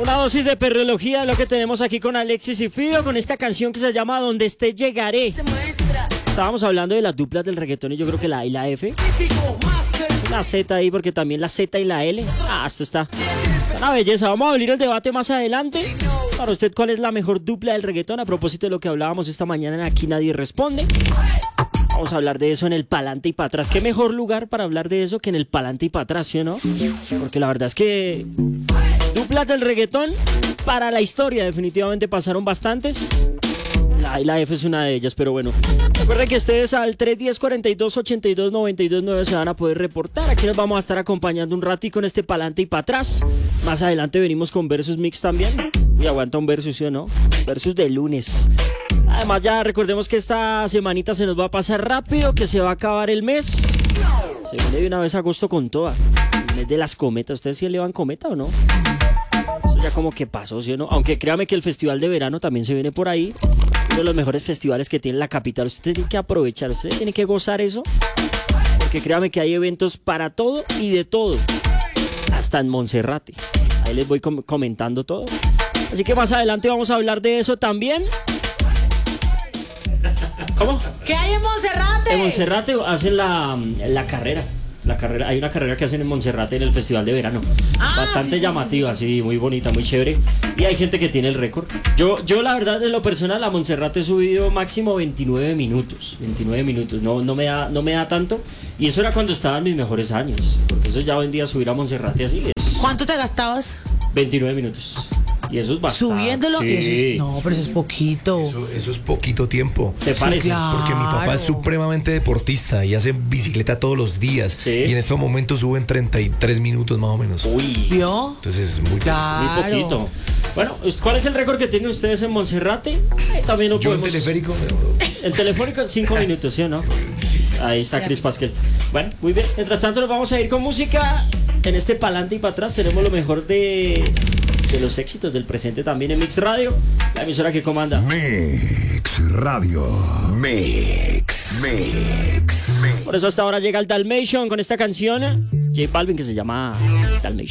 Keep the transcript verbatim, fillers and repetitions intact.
Una dosis de perrología de lo que tenemos aquí con Alexis y Fido, con esta canción que se llama Donde esté llegaré. Estábamos hablando de las duplas del reggaetón y yo creo que la A y la F. La Z ahí, porque también la Z y la L. Ah, esto está una belleza. Vamos a abrir el debate más adelante. Para usted, ¿cuál es la mejor dupla del reggaetón? A propósito de lo que hablábamos esta mañana en Aquí Nadie Responde. Vamos a hablar de eso en el Palante y para atrás. ¿Qué mejor lugar para hablar de eso que en el Palante y para atrás, ¿sí o no? Porque la verdad es que duplas del reggaetón para la historia definitivamente pasaron bastantes. La A y la F es una de ellas, pero bueno. Recuerden que ustedes al tres uno cero, cuarenta y dos, ochenta y dos, noventa y dos nueve se van a poder reportar. Aquí nos vamos a estar acompañando un ratico en este Palante y para atrás. Más adelante venimos con Versus Mix también. Y aguanta un Versus, ¿sí o no? Versus de lunes. Además ya recordemos que esta semanita se nos va a pasar rápido, que se va a acabar el mes. Se viene de una vez agosto con toda. El mes de las cometas. ¿Ustedes sí le van cometa o no? Eso ya como que pasó, ¿sí o no? Aunque créame que el festival de verano también se viene por ahí. Uno de los mejores festivales que tiene la capital. Usted tiene que aprovechar, usted tiene que gozar eso. Porque créame que hay eventos para todo y de todo. Hasta en Monserrate. Ahí les voy com- comentando todo. Así que más adelante vamos a hablar de eso también. ¿Cómo? ¿Qué hay en Monserrate? En Monserrate hacen la, la carrera. La carrera, hay una carrera que hacen en Monserrate en el festival de verano. Ah, bastante sí, llamativa, sí, sí, sí, muy bonita, muy chévere. Y hay gente que tiene el récord. Yo, yo la verdad, de lo personal, a Monserrate he subido máximo veintinueve minutos. veintinueve minutos, no, no, me da, no me da tanto. Y eso era cuando estaba en mis mejores años. Porque eso ya hoy en día subir a Monserrate así es. ¿Cuánto te gastabas? veintinueve minutos. Y eso es bastante. ¿Subiéndolo? Sí. Eso es, no, pero eso es poquito. Eso, eso es poquito tiempo. ¿Te parece? Sí, claro. Porque mi papá es supremamente deportista y hace bicicleta todos los días. Sí. Y en estos momentos suben treinta y tres minutos más o menos. Uy. ¿Vio? Entonces es muy Claro. Muy poquito. Bueno, ¿cuál es el récord que tienen ustedes en Monserrate? Eh, también lo Yo en podemos... teleférico, pero... En telefónico, cinco minutos, ¿sí o no? Ahí está Chris Pasquel. Bueno, muy bien. Mientras tanto, nos vamos a ir con música. En este Palante y para atrás tenemos lo mejor de, de los éxitos del presente también en Mix Radio, la emisora que comanda. Mix Radio. Mix. Mix. Mix. Por eso hasta ahora llega el Dalmatian con esta canción J Balvin que se llama Dalmatian.